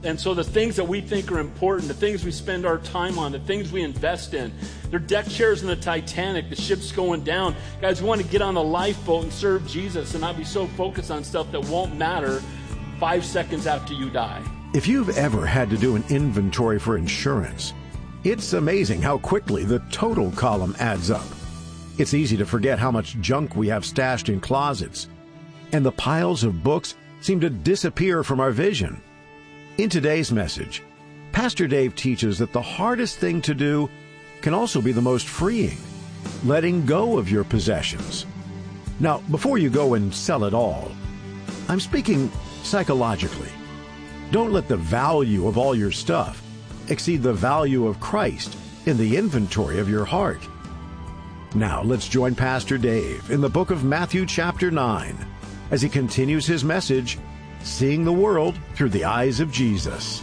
And so the things that we think are important, the things we spend our time on, the things we invest in, they're deck chairs in the Titanic, the ship's going down. Guys, we want to get on the lifeboat and serve Jesus and not be so focused on stuff that won't matter 5 seconds after you die. If you've ever had to do an inventory for insurance, it's amazing how quickly the total column adds up. It's easy to forget how much junk we have stashed in closets, and the piles of books seem to disappear from our vision. In today's message, Pastor Dave teaches that the hardest thing to do can also be the most freeing, letting go of your possessions. Now, before you go and sell it all, I'm speaking psychologically. Don't let the value of all your stuff exceed the value of Christ in the inventory of your heart. Now, let's join Pastor Dave in the book of Matthew chapter 9 as he continues his message, Seeing the World Through the Eyes of Jesus.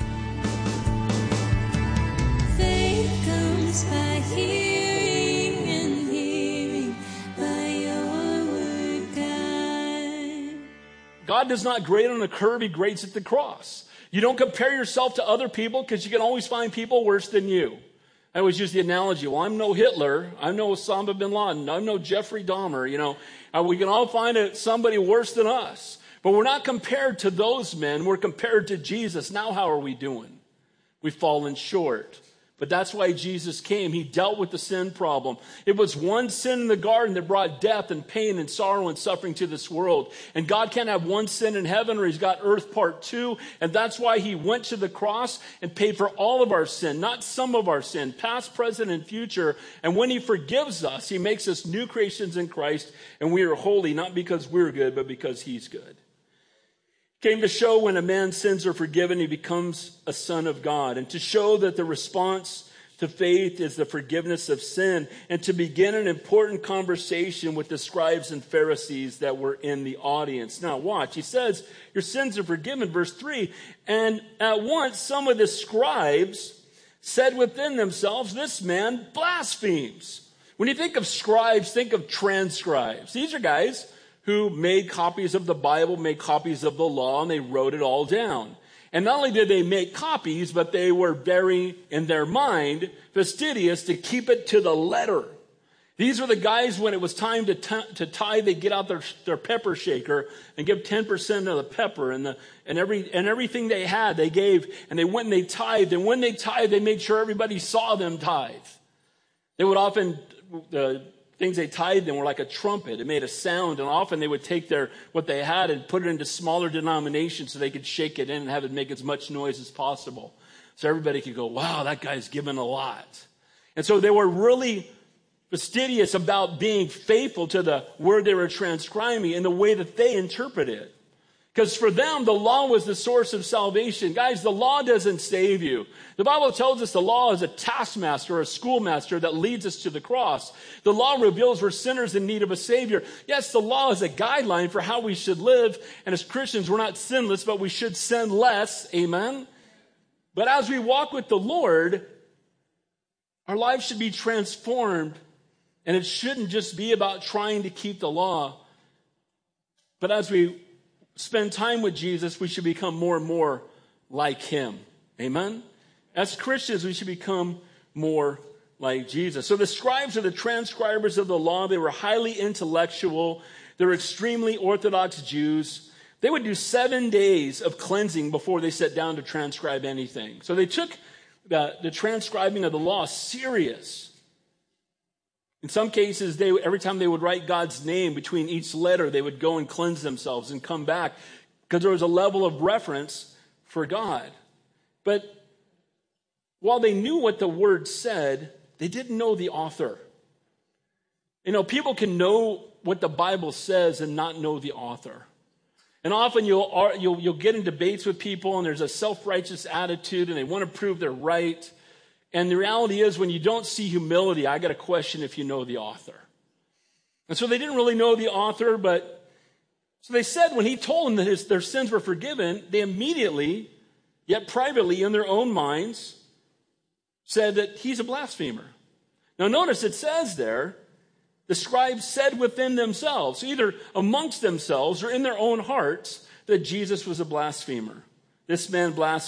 Faith comes by hearing, and hearing by your word, God. God does not grade on a curve, he grades at the cross. You don't compare yourself to other people because you can always find people worse than you. I always use the analogy, well, I'm no Hitler, I'm no Osama bin Laden, I'm no Jeffrey Dahmer, we can all find somebody worse than us. But we're not compared to those men. We're compared to Jesus. Now how are we doing? We've fallen short. But that's why Jesus came. He dealt with the sin problem. It was one sin in the garden that brought death and pain and sorrow and suffering to this world. And God can't have one sin in heaven or he's got earth part 2. And that's why he went to the cross and paid for all of our sin, not some of our sin, past, present, and future. And when he forgives us, he makes us new creations in Christ. And we are holy, not because we're good, but because he's good. Came to show when a man's sins are forgiven, he becomes a son of God. And to show that the response to faith is the forgiveness of sin. And to begin an important conversation with the scribes and Pharisees that were in the audience. Now watch, he says, your sins are forgiven, verse 3. And at once some of the scribes said within themselves, this man blasphemes. When you think of scribes, think of transcribes. These are guys who made copies of the Bible, made copies of the law, and they wrote it all down. And not only did they make copies, but they were very, in their mind, fastidious to keep it to the letter. These were the guys, when it was time to tithe, they'd get out their pepper shaker and give 10% of the pepper and everything they had, they gave, and they went and they tithed. And when they tithed, they made sure everybody saw them tithe. They would often, things they tithed in were like a trumpet. It made a sound, and often they would take what they had and put it into smaller denominations so they could shake it in and have it make as much noise as possible. So everybody could go, wow, that guy's given a lot. And so they were really fastidious about being faithful to the word they were transcribing in the way that they interpret it. Because for them, the law was the source of salvation. Guys, the law doesn't save you. The Bible tells us the law is a taskmaster or a schoolmaster that leads us to the cross. The law reveals we're sinners in need of a Savior. Yes, the law is a guideline for how we should live. And as Christians, we're not sinless, but we should sin less. Amen? But as we walk with the Lord, our lives should be transformed. And it shouldn't just be about trying to keep the law. But as we spend time with Jesus, we should become more and more like him. Amen? As Christians, we should become more like Jesus. So the scribes are the transcribers of the law. They were highly intellectual. They were extremely Orthodox Jews. They would do 7 days of cleansing before they sat down to transcribe anything. So they took the transcribing of the law serious. In some cases, every time they would write God's name between each letter, they would go and cleanse themselves and come back because there was a level of reverence for God. But while they knew what the word said, they didn't know the author. People can know what the Bible says and not know the author. And often you'll get in debates with people and there's a self-righteous attitude and they want to prove they're right. And the reality is, when you don't see humility, I got to question if you know the author. And so they didn't really know the author, so they said when he told them that their sins were forgiven, they immediately, yet privately in their own minds, said that he's a blasphemer. Now notice it says there, the scribes said within themselves, either amongst themselves or in their own hearts, that Jesus was a blasphemer. This man blasphemed.